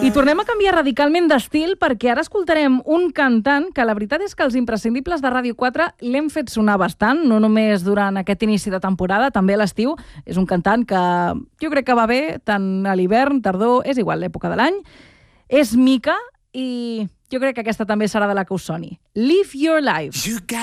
I tornem a canviar radicalment d'estil perquè ara escoltarem un cantant que la veritat és que els imprescindibles de Ràdio 4 l'hem fet sonar bastant, no només durant aquest inici de temporada, també a l'estiu. És un cantant que jo crec que va bé tant a l'hivern, tardor, és igual l'època de l'any. És Mika i jo crec que aquesta també serà de la que us soni. Live Your Life.